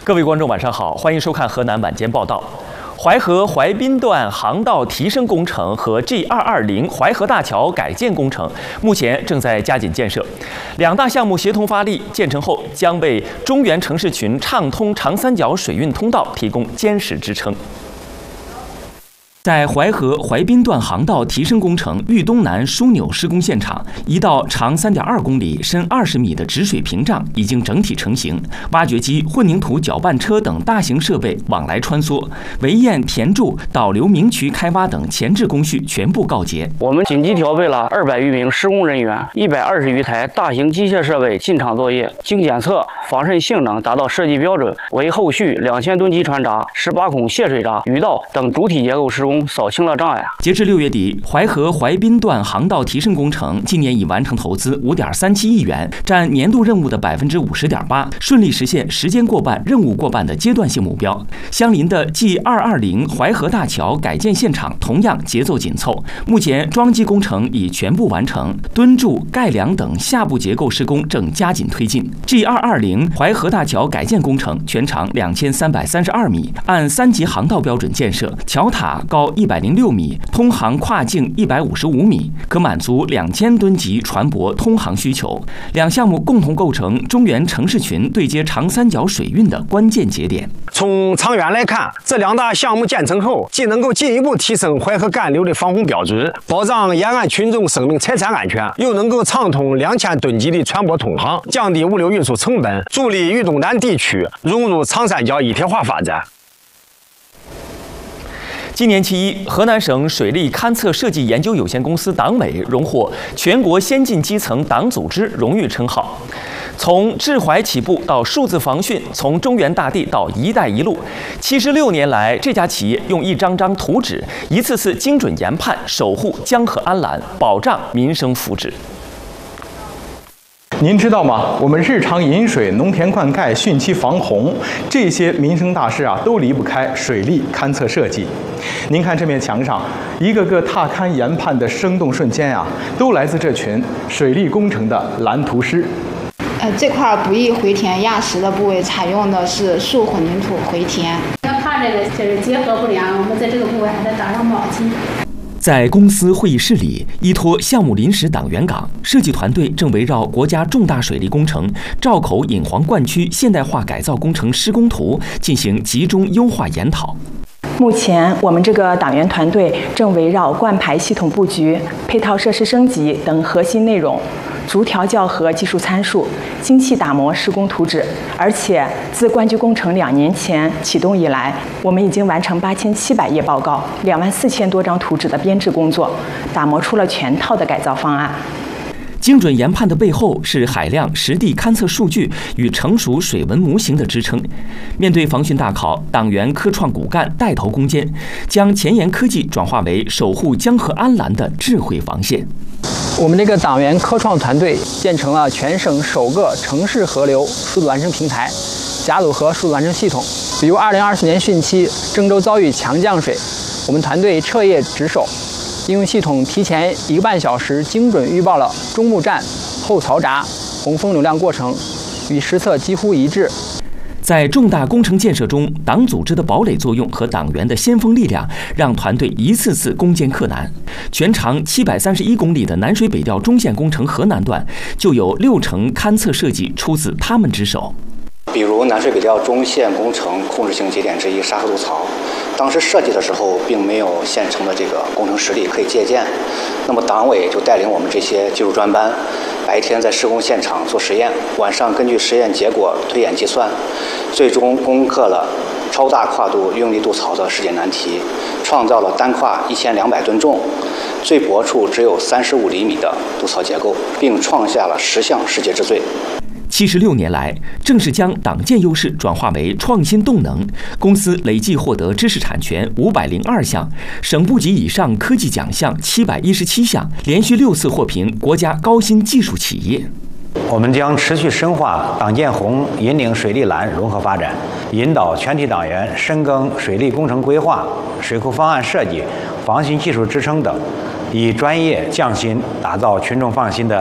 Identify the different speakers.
Speaker 1: 各位观众，晚上好，欢迎收看河南晚间报道。淮河淮滨段航道提升工程和 G220淮河大桥改建工程目前正在加紧建设，两大项目协同发力，建成后将为中原城市群畅通长三角水运通道提供坚实支撑。在淮河淮滨段航道提升工程豫东南枢纽施工现场，一道长3.2公里、深20米的止水屏障已经整体成型，挖掘机、混凝土搅拌车等大型设备往来穿梭，围堰、填筑、导流明渠开挖等前置工序全部告捷。
Speaker 2: 我们紧急调配了200余名施工人员，120余台大型机械设备进场作业，经检测，防渗性能达到设计标准，为后续2000吨级船闸、18孔泄水闸、鱼道等主体结构施工扫清了障碍。
Speaker 1: 截至6月底，淮河淮滨段航道提升工程今年已完成投资5.37亿元，占年度任务的50.8%，顺利实现时间过半、任务过半的阶段性目标。相邻的 G220淮河大桥改建现场同样节奏紧凑，目前桩基工程已全部完成，墩柱、盖梁等下部结构施工正加紧推进。G220淮河大桥改建工程全长2332米，按3级航道标准建设，桥塔高106米，通航跨径155米，可满足2000吨级船舶通航需求。两项目共同构成中原城市群对接长三角水运的关键节点。
Speaker 3: 从长远来看，这两大项目建成后，既能够进一步提升淮河干流的防洪标准，保障沿岸群众生命财产安全，又能够畅通2000吨级的船舶通航，降低物流运输成本，助力豫东南地区融入长三角一体化发展。
Speaker 1: 今年7月，河南省水利勘测设计研究有限公司党委荣获全国先进基层党组织荣誉称号。从治淮起步到数字防汛，从中原大地到一带一路，76年来，这家企业用一张张图纸，一次次精准研判，守护江河安澜，保障民生福祉。
Speaker 4: 您知道吗？我们日常饮水、农田灌溉、汛期防洪这些民生大事都离不开水利勘测设计。您看这面墙上，一个个踏勘研判的生动瞬间都来自这群水利工程的蓝图师。
Speaker 5: 这块不易回填压实的部位采用的是树混凝土回填。
Speaker 6: 怕这个就是结合不良，我们在这个部位还得打上铆机。
Speaker 1: 在公司会议室里，依托项目临时党员岗，设计团队正围绕国家重大水利工程赵口引黄灌区现代化改造工程施工图进行集中优化研讨。
Speaker 7: 目前，我们这个党员团队正围绕灌排系统布局、配套设施升级等核心内容，逐条校核技术参数，精细打磨施工图纸。而且，自灌区工程2年前启动以来，我们已经完成8700页报告、24000多张图纸的编制工作，打磨出了全套的改造方案。
Speaker 1: 精准研判的背后是海量实地勘测数据与成熟水文模型的支撑。面对防汛大考，党员科创骨干带头攻坚，将前沿科技转化为守护江河安澜的智慧防线。
Speaker 2: 我们这个党员科创团队建成了全省首个城市河流数字完成平台、贾鲁河数字完成系统。比如2024年汛期，郑州遭遇强降水，我们团队彻夜值守。应用系统提前1个半小时精准预报了中木站、后槽闸、洪峰流量过程，与实测几乎一致。
Speaker 1: 在重大工程建设中，党组织的堡垒作用和党员的先锋力量，让团队一次次攻坚克难。全长731公里的南水北调中线工程河南段，就有60%勘测设计出自他们之手。
Speaker 8: 比如南水北调中线工程控制性节点之一沙河渡槽，当时设计的时候并没有现成的这个工程实例可以借鉴，那么党委就带领我们这些技术专班，白天在施工现场做实验，晚上根据实验结果推演计算，最终攻克了超大跨度用力渡槽的世界难题，创造了单跨1200吨重、最薄处只有35厘米的渡槽结构，并创下了10项世界之最。
Speaker 1: 76年来，正是将党建优势转化为创新动能。公司累计获得知识产权502项，省部级以上科技奖项717项，连续6次获评国家高新技术企业。
Speaker 9: 我们将持续深化党建红引领水利蓝融合发展，引导全体党员深耕水利工程规划、水库方案设计、防汛技术支撑等，以专业匠心打造群众放心的